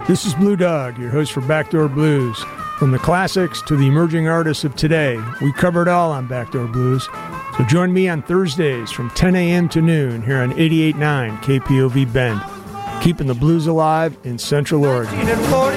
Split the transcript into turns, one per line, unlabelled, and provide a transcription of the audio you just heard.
This is Blue Dog, your host for Backdoor Blues. From the classics to the emerging artists of today, we cover it all on Backdoor Blues. So join me on Thursdays from 10 a.m. to noon here on 88.9 KPOV Bend, keeping the blues alive in Central Oregon.